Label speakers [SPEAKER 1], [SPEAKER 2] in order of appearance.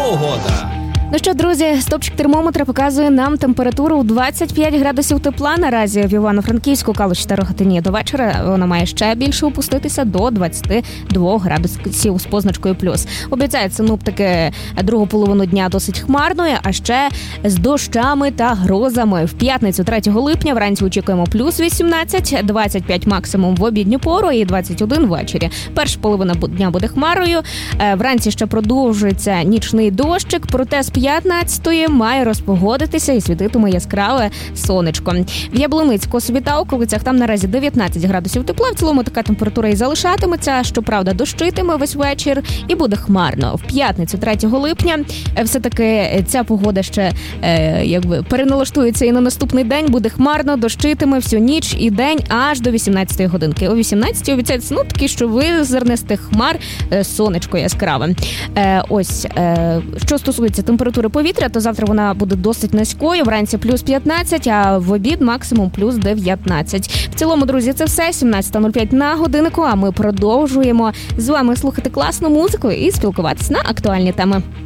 [SPEAKER 1] Погода.
[SPEAKER 2] Ну що, друзі, стопчик термометра показує нам температуру 25 градусів тепла наразі в Івано-Франківську, Калуші та Рогатині. До вечора вона має ще більше опуститися до 22 градусів з позначкою плюс. Обіцяють синоптики другу половину дня досить хмарною, а ще з дощами та грозами. В п'ятницю 3 липня вранці очікуємо плюс 18, 25 максимум в обідню пору і 21 ввечері. Перша половина дня буде хмарою, вранці ще продовжується нічний дощик, проте з 15-ї має розпогодитися і світитиме яскраве сонечко. В Яблуниці, Косові та околицях там наразі 19 градусів тепла. В цілому така температура і залишатиметься. Щоправда, дощитиме весь вечір і буде хмарно. В п'ятницю 3 липня все-таки ця погода ще переналаштується і на наступний день буде хмарно, дощитиме всю ніч і день аж до 18-ї годинки. О 18-й обіцяють синоптики, що визирне з тих хмар сонечко яскраве. Що стосується температури повітря, то завтра вона буде досить низькою, вранці плюс 15, а в обід максимум плюс 19. В цілому, друзі, це все. 17:05 на годиннику, а ми продовжуємо з вами слухати класну музику і спілкуватися на актуальні теми.